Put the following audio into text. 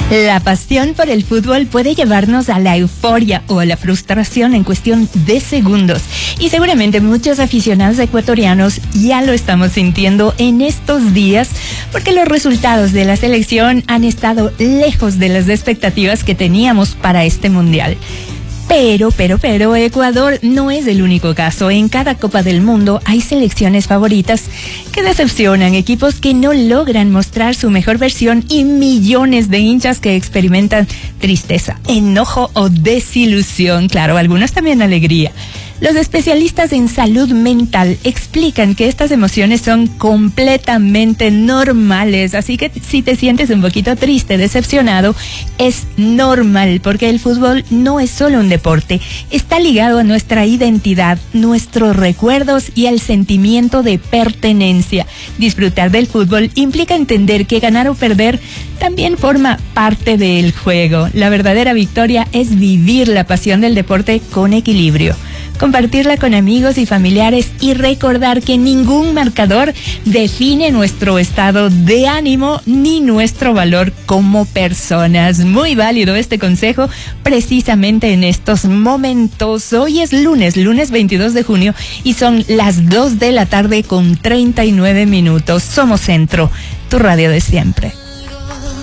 La pasión por el fútbol puede llevarnos a la euforia o a la frustración en cuestión de segundos. Y seguramente muchos aficionados ecuatorianos ya lo estamos sintiendo en estos días porque los resultados de la selección han estado lejos de las expectativas que teníamos para este mundial. Pero, Ecuador no es el único caso. En cada Copa del Mundo hay selecciones favoritas que decepcionan, equipos que no logran mostrar su mejor versión y millones de hinchas que experimentan tristeza, enojo o desilusión. Claro, algunos también alegría. Los especialistas en salud mental explican que estas emociones son completamente normales, así que si te sientes un poquito triste, decepcionado, es normal, porque el fútbol no es solo un deporte, está ligado a nuestra identidad, nuestros recuerdos y al sentimiento de pertenencia. Disfrutar del fútbol implica entender que ganar o perder también forma parte del juego. La verdadera victoria es vivir la pasión del deporte con equilibrio, compartirla con amigos y familiares y recordar que ningún marcador define nuestro estado de ánimo ni nuestro valor como personas. Muy válido este consejo precisamente en estos momentos. Hoy es lunes 22 de junio y son las 2 de la tarde con 39 minutos. Somos Centro, tu radio de siempre.